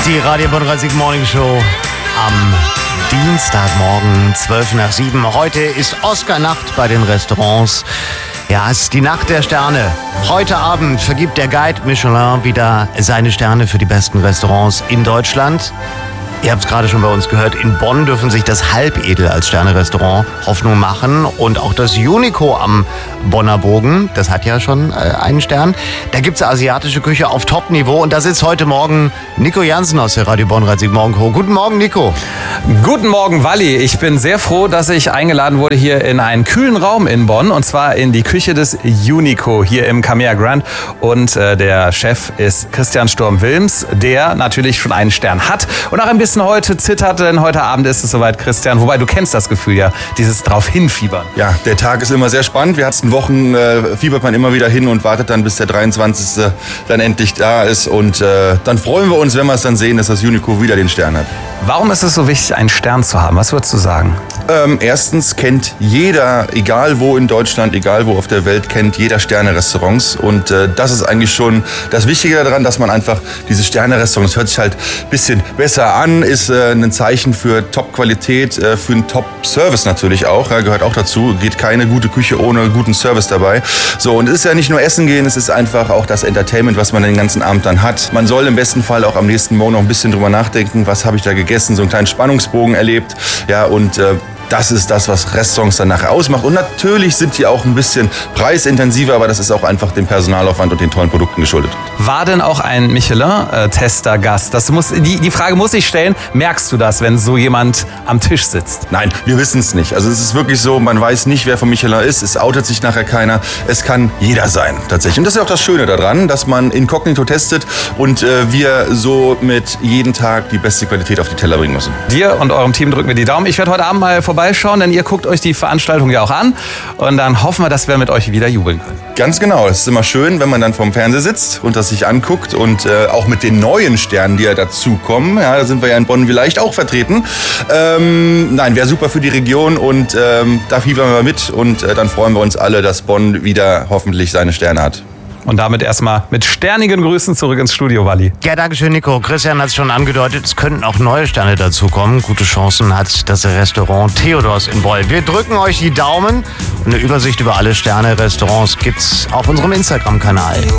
Die Radio Bonn Morning Show am Dienstagmorgen 6:55. Heute ist Oscar-Nacht bei den Restaurants. Ja, es ist die Nacht der Sterne. Heute Abend vergibt der Guide Michelin wieder seine Sterne für die besten Restaurants in Deutschland. Ihr habt es gerade schon bei uns gehört, in Bonn dürfen sich das Halbedel als Sterne-Restaurant Hoffnung machen und auch das Unico am Bonner Bogen, das hat ja schon einen Stern. Da gibt es asiatische Küche auf Top-Niveau und da sitzt heute Morgen Nico Jansen aus der Radio Bonn Morgen Co. Guten Morgen, Nico. Guten Morgen, Walli. Ich bin sehr froh, dass ich eingeladen wurde hier in einen kühlen Raum in Bonn und zwar in die Küche des Unico hier im Camea Grand und der Chef ist Christian Sturm-Wilms, der natürlich schon einen Stern hat und auch ein bisschen heute zittert, denn heute Abend ist es soweit, Christian. Wobei, du kennst das Gefühl ja, dieses drauf hinfiebern. Ja, der Tag ist immer sehr spannend. Wir hatten Wochen, fiebert man immer wieder hin und wartet dann, bis der 23. dann endlich da ist. Und dann freuen wir uns, wenn wir es dann sehen, dass das Unico wieder den Stern hat. Warum ist es so wichtig, einen Stern zu haben? Was würdest du sagen? Erstens kennt jeder, egal wo in Deutschland, egal wo auf der Welt, kennt jeder Sterne-Restaurants. Und das ist eigentlich schon das Wichtige daran, dass man einfach diese Sterne-Restaurants, das hört sich halt ein bisschen besser an, ist ein Zeichen für Top-Qualität, für einen Top-Service natürlich auch. Ja, gehört auch dazu. Geht keine gute Küche ohne guten Service dabei. So, und es ist ja nicht nur Essen gehen, es ist einfach auch das Entertainment, was man den ganzen Abend dann hat. Man soll im besten Fall auch am nächsten Morgen noch ein bisschen drüber nachdenken, was habe ich da gegessen, so einen kleinen Spannungsbogen erlebt. Ja, und das ist das, was Restaurants dann nachher ausmacht. Und natürlich sind die auch ein bisschen preisintensiver, aber das ist auch einfach dem Personalaufwand und den tollen Produkten geschuldet. War denn auch ein Michelin-Tester Gast? Die Frage muss ich stellen. Merkst du das, wenn so jemand am Tisch sitzt? Nein, wir wissen es nicht. Also es ist wirklich so, man weiß nicht, wer von Michelin ist. Es outet sich nachher keiner. Es kann jeder sein, tatsächlich. Und das ist auch das Schöne daran, dass man inkognito testet und wir so mit jeden Tag die beste Qualität auf die Teller bringen müssen. Dir und eurem Team drücken wir die Daumen. Ich werde heute Abend mal vorbeischauen, denn ihr guckt euch die Veranstaltung ja auch an. Und dann hoffen wir, dass wir mit euch wieder jubeln können. Ganz genau. Es ist immer schön, wenn man dann vorm Fernseher sitzt und das sich anguckt. Und auch mit den neuen Sternen, die ja dazukommen. Ja, da sind wir ja in Bonn vielleicht auch vertreten. Nein, wäre super für die Region und da fiebern wir mit. Und dann freuen wir uns alle, dass Bonn wieder hoffentlich seine Sterne hat. Und damit erstmal mit sternigen Grüßen zurück ins Studio, Walli. Ja, danke schön, Nico. Christian hat es schon angedeutet, es könnten auch neue Sterne dazukommen. Gute Chancen hat das Restaurant Theodors in Boll. Wir drücken euch die Daumen und eine Übersicht über alle Sterne-Restaurants gibt's auf unserem Instagram-Kanal.